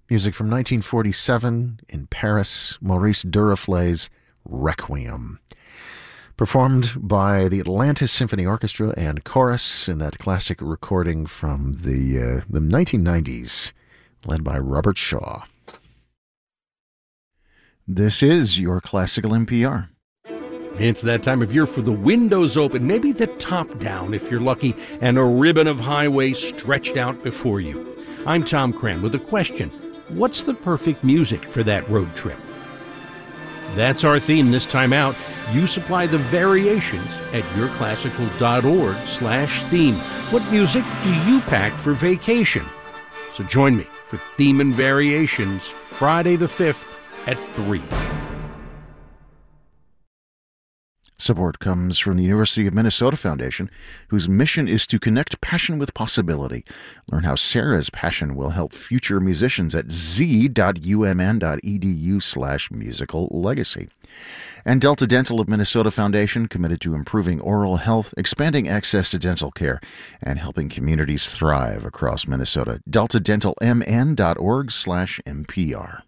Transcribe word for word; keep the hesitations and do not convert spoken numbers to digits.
Music from nineteen forty-seven in Paris, Maurice Duruflé's Requiem. Performed by the Atlantis Symphony Orchestra and Chorus in that classic recording from the, uh, the nineteen nineties, led by Robert Shaw. This is your Classical N P R. It's that time of year for the windows open, maybe the top down if you're lucky, and a ribbon of highway stretched out before you. I'm Tom Cran with a question. What's the perfect music for that road trip? That's our theme this time out. You supply the variations at yourclassical.org slash theme. What music do you pack for vacation? So join me for Theme and Variations Friday the fifth at three. Support comes from the University of Minnesota Foundation, whose mission is to connect passion with possibility. Learn how Sarah's passion will help future musicians at z.umn.edu slash musical legacy. And Delta Dental of Minnesota Foundation, committed to improving oral health, expanding access to dental care, and helping communities thrive across Minnesota. delta dental m n dot org slash M P R.